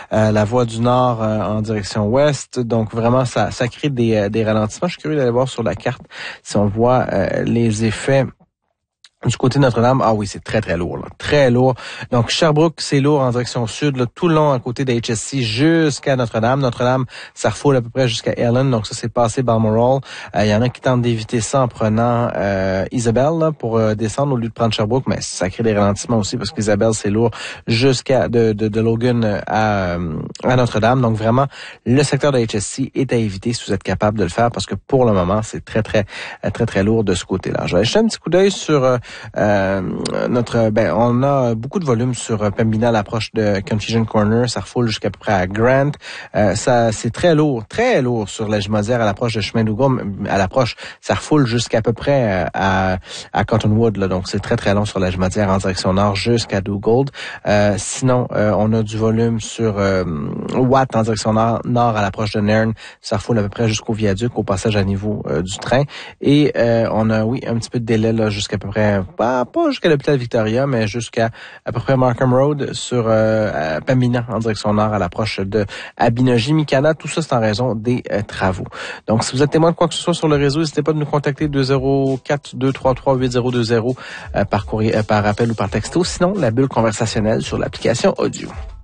la voie du Nord en direction ouest. Donc vraiment, ça crée des ralentissements. Je suis curieux d'aller voir sur la carte si on voit les effets. Du côté de Notre-Dame, ah oui, c'est très, très lourd, là. Très lourd. Donc, Sherbrooke, c'est lourd en direction sud, là, tout le long à côté de HSC jusqu'à Notre-Dame. Notre-Dame, ça refoule à peu près jusqu'à Ellen. Donc, ça, c'est passé Balmoral. Il y en a qui tentent d'éviter ça en prenant Isabelle là, pour descendre au lieu de prendre Sherbrooke, mais ça crée des ralentissements aussi parce qu'Isabelle, c'est lourd jusqu'à de Logan à Notre-Dame. Donc, vraiment, le secteur de HSC est à éviter si vous êtes capable de le faire parce que pour le moment, c'est très, très, très, très lourd de ce côté-là. Je vais jeter un petit coup d'œil sur on a beaucoup de volume sur Pembina à l'approche de Confusion Corner, ça refoule jusqu'à peu près à Grant. Ça c'est très lourd sur la Jumazière à l'approche de Chemin d'Ougom. À l'approche, ça refoule jusqu'à peu près à Cottonwood là, donc c'est très très long sur la Jumazière en direction nord jusqu'à Duggold. Sinon, on a du volume sur Watt en direction nord à l'approche de Nairn, ça refoule à peu près jusqu'au viaduc au passage à niveau du train et on a un petit peu de délai là jusqu'à peu près pas jusqu'à l'hôpital Victoria, mais jusqu'à peu près Markham Road sur Pembina en direction nord à l'approche de Abinogi-Mikana. Tout ça, c'est en raison des travaux. Donc, si vous êtes témoin de quoi que ce soit sur le réseau, n'hésitez pas de nous contacter 204-233-8020 par appel ou par texto. Sinon, la bulle conversationnelle sur l'application audio.